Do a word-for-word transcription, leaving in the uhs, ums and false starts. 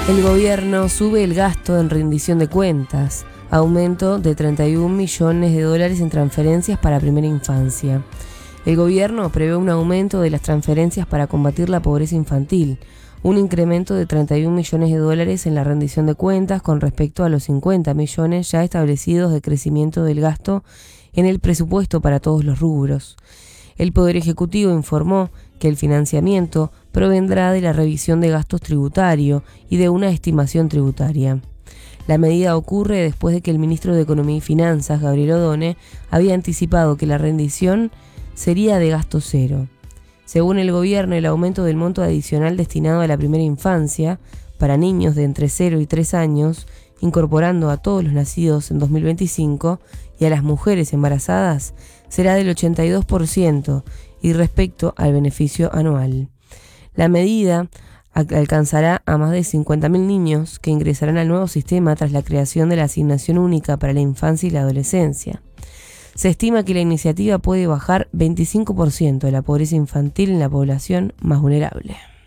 El gobierno sube el gasto en rendición de cuentas, aumento de treinta y un millones de dólares en transferencias para primera infancia. El gobierno prevé un aumento de las transferencias para combatir la pobreza infantil, un incremento de treinta y un millones de dólares en la rendición de cuentas con respecto a los cincuenta millones ya establecidos de crecimiento del gasto en el presupuesto para todos los rubros. El Poder Ejecutivo informó que el financiamiento provendrá de la revisión de gastos tributario y de una estimación tributaria. La medida ocurre después de que el ministro de Economía y Finanzas, Gabriel Odone, había anticipado que la rendición sería de gasto cero. Según el gobierno, el aumento del monto adicional destinado a la primera infancia para niños de entre cero y tres años, incorporando a todos los nacidos en dos mil veinticinco y a las mujeres embarazadas, será del ochenta y dos por ciento y respecto al beneficio anual. La medida alcanzará a más de cincuenta mil niños que ingresarán al nuevo sistema tras la creación de la asignación única para la infancia y la adolescencia. Se estima que la iniciativa puede bajar veinticinco por ciento de la pobreza infantil en la población más vulnerable.